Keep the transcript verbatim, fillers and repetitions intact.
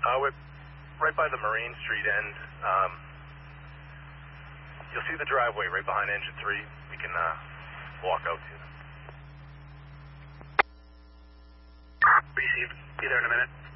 Uh, we're right by the Marine Street end. Um, you'll see the driveway right behind engine three. We can uh, walk out to you. Received. Be there in a minute.